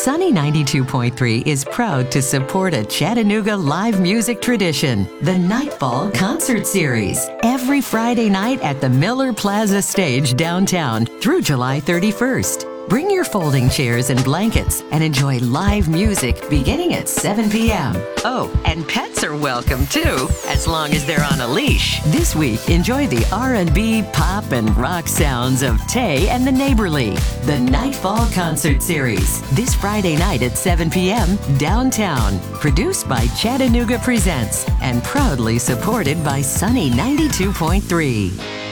Sunny 92.3 is proud to support a Chattanooga live music tradition, the Nightfall Concert Series, every Friday night at the Miller Plaza Stage downtown through July 31st. Bring your folding chairs and blankets and enjoy live music beginning at 7 p.m. Oh, and pets are welcome too, as long as they're on a leash. This week, enjoy the R&B, pop, and rock sounds of Tay and the Neighborly, the Nightfall Concert Series, this Friday night at 7 p.m. downtown. Produced by Chattanooga Presents and proudly supported by Sunny 92.3.